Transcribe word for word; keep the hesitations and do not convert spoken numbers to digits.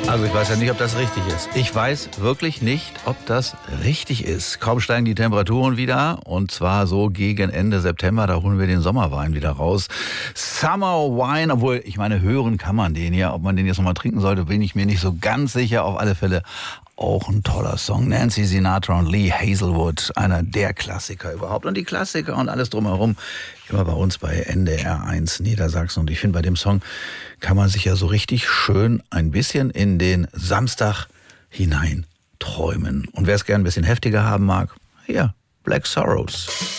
Also ich weiß ja nicht, ob das richtig ist. Ich weiß wirklich nicht, ob das richtig ist. Kaum steigen die Temperaturen wieder und zwar so gegen Ende September, da holen wir den Sommerwein wieder raus. Summer Wine, obwohl ich meine, hören kann man den ja. Ob man den jetzt nochmal trinken sollte, bin ich mir nicht so ganz sicher. Auf alle Fälle auch ein toller Song. Nancy Sinatra und Lee Hazelwood, einer der Klassiker überhaupt. Und die Klassiker und alles drumherum immer bei uns bei N D R eins Niedersachsen. Und ich finde, bei dem Song kann man sich ja so richtig schön ein bisschen in den Samstag hinein träumen. Und wer es gern ein bisschen heftiger haben mag, hier, Black Sorrows.